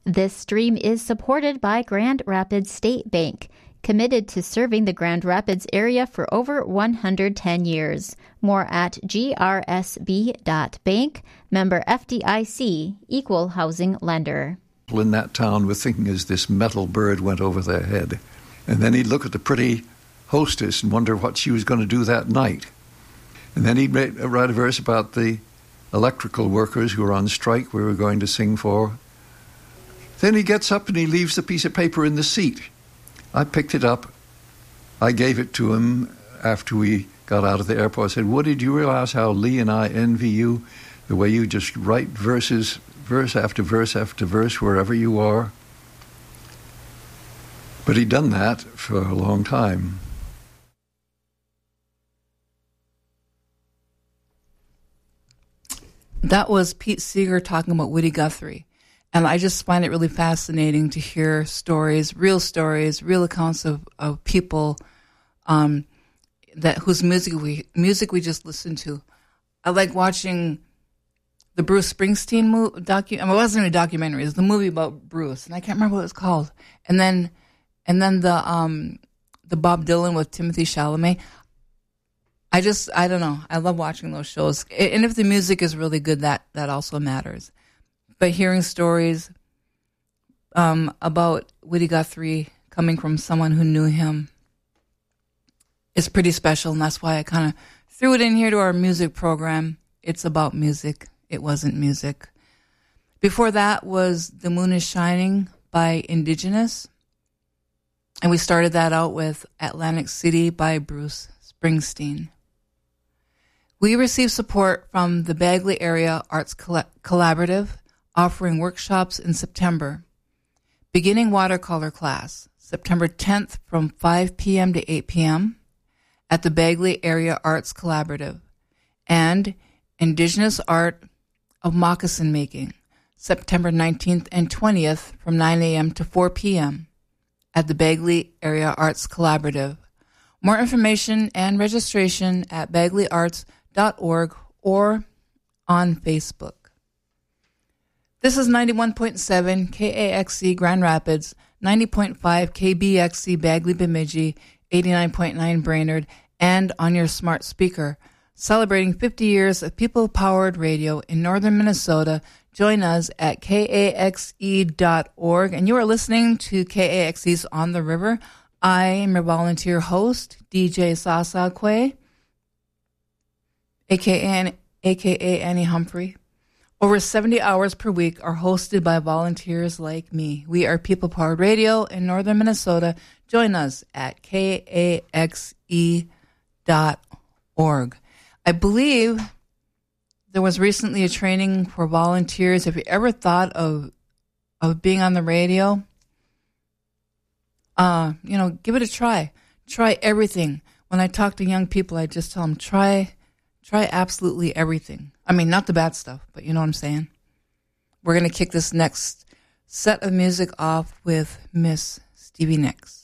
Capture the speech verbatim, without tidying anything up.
This stream is supported by Grand Rapids State Bank, committed to serving the Grand Rapids area for over one hundred ten years. More at g r s b dot bank, member F D I C, equal housing lender. In that town were thinking as this metal bird went over their head. And then he'd look at the pretty hostess and wonder what she was going to do that night. And then he'd write, write a verse about the electrical workers who were on strike we were going to sing for. Then he gets up and he leaves the piece of paper in the seat. I picked it up. I gave it to him after we got out of the airport. I said, Woody, did you realize how Lee and I envy you? The way you just write verses, verse after verse after verse, wherever you are. But he'd done that for a long time. That was Pete Seeger talking about Woody Guthrie. And I just find it really fascinating to hear stories, real stories, real accounts of, of people um, that whose music we music we just listened to. I like watching the Bruce Springsteen movie. Docu- I mean, it wasn't a documentary; it was the movie about Bruce, and I can't remember what it was called. And then, and then the um, the Bob Dylan with Timothy Chalamet. I just, I don't know. I love watching those shows. And if the music is really good, that, that also matters. But hearing stories um, about Woody Guthrie coming from someone who knew him is pretty special. And that's why I kind of threw it in here to our music program. It's about music. It wasn't music. Before that was The Moon is Shining by Indigenous. And we started that out with Atlantic City by Bruce Springsteen. We received support from the Bagley Area Arts Coll- Collaborative, offering workshops in September. Beginning watercolor class, September tenth from five p.m. to eight p.m. at the Bagley Area Arts Collaborative. And Indigenous Art of Moccasin Making, September nineteenth and twentieth from nine a.m. to four p.m. at the Bagley Area Arts Collaborative. More information and registration at bagley arts dot org or on Facebook. This is ninety-one point seven K A X C Grand Rapids, ninety point five K B X C Bagley Bemidji, eighty-nine point nine Brainerd, and on your smart speaker. Celebrating fifty years of people-powered radio in northern Minnesota. Join us at K A X E dot org. And you are listening to K A X E's On the River. I am your volunteer host, D J Sasa Quay, a k a. a k a. Annie Humphrey. Over seventy hours per week are hosted by volunteers like me. We are People Powered Radio in northern Minnesota. Join us at K A X E dot org. I believe there was recently a training for volunteers. Have you ever thought of of being on the radio? Uh, you know, give it a try. Try everything. When I talk to young people, I just tell them, try, try absolutely everything. I mean, not the bad stuff, but you know what I'm saying? We're going to kick this next set of music off with Miss Stevie Nicks.